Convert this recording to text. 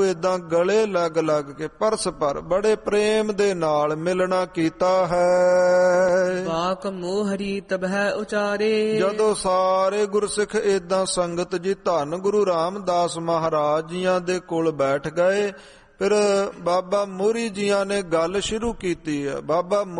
ਏਦਾਂ ਗਲੇ ਲੱਗ ਲੱਗ ਕੇ ਪਰਸਪਰ ਬੜੇ ਪ੍ਰੇਮ ਦੇ ਨਾਲ ਮਿਲਣਾ ਕੀਤਾ ਹੈ। ਵਾਕ ਮੋਹਰੀ ਤਬਹਿ ਉਚਾਰੇ, ਜਦੋਂ ਸਾਰੇ ਗੁਰਸਿੱਖ ਏਦਾਂ ਸੰਗਤ ਜੀ ਧੰਨ ਗੁਰੂ ਰਾਮਦਾਸ ਮਹਾਰਾਜ ਜੀਆਂ ਦੇ ਕੋਲ ਬੈਠ ਗਏ, ਫਿਰ ਬਾਬਾ ਮੋਹਰੀ ਜੀਆਂ ਨੇ ਗੱਲ ਸ਼ੁਰੂ ਕੀਤੀ ਹੈ। ਬਾਬਾ